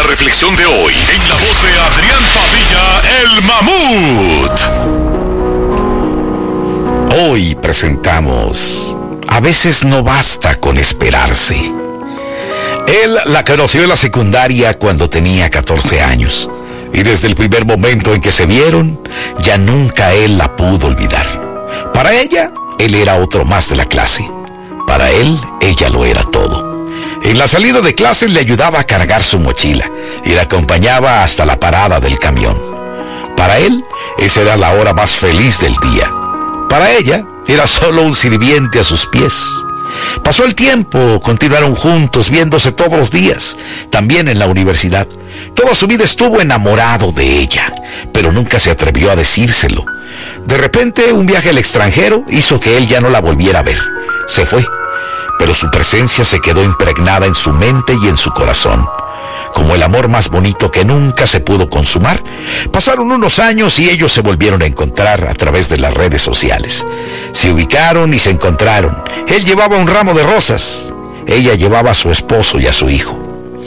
reflexión de hoy en la voz de Adrián Padilla, el Mamut. Hoy presentamos A veces no basta con esperarse. Él la conoció en la secundaria cuando tenía 14 años. Y desde el primer momento en que se vieron, ya nunca él la pudo olvidar. Para ella, él era otro más de la clase. Para él, ella lo era todo. En la salida de clases le ayudaba a cargar su mochila y la acompañaba hasta la parada del camión. Para él, esa era la hora más feliz del día. Para ella, era solo un sirviente a sus pies. Pasó el tiempo, continuaron juntos, viéndose todos los días, también en la universidad. Toda su vida estuvo enamorado de ella, pero nunca se atrevió a decírselo. De repente, un viaje al extranjero hizo que él ya no la volviera a ver. Se fue, pero su presencia se quedó impregnada en su mente y en su corazón. Como el amor más bonito que nunca se pudo consumar, pasaron unos años y ellos se volvieron a encontrar a través de las redes sociales. Se ubicaron y se encontraron. Él llevaba un ramo de rosas. Ella llevaba a su esposo y a su hijo.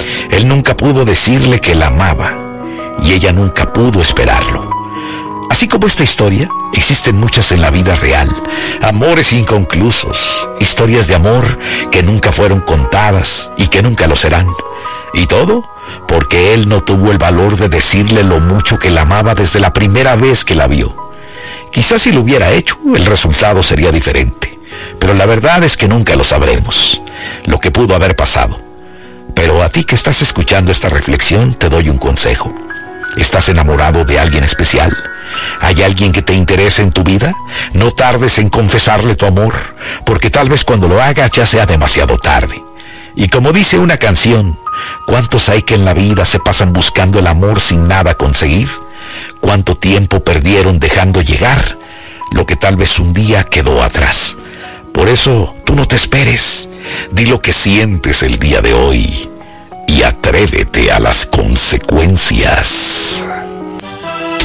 Él nunca pudo decirle que la amaba y ella nunca pudo esperarlo. Así como esta historia, existen muchas en la vida real. Amores inconclusos, historias de amor que nunca fueron contadas y que nunca lo serán. Y todo porque él no tuvo el valor de decirle lo mucho que la amaba desde la primera vez que la vio. Quizás si lo hubiera hecho, el resultado sería diferente. Pero la verdad es que nunca lo sabremos, lo que pudo haber pasado. Pero a ti que estás escuchando esta reflexión, te doy un consejo. ¿Estás enamorado de alguien especial? ¿Hay alguien que te interesa en tu vida? No tardes en confesarle tu amor, porque tal vez cuando lo hagas ya sea demasiado tarde. Y como dice una canción, ¿cuántos hay que en la vida se pasan buscando el amor sin nada conseguir? ¿Cuánto tiempo perdieron dejando llegar lo que tal vez un día quedó atrás? Por eso, tú no te esperes. Di lo que sientes el día de hoy y atrévete a las consecuencias.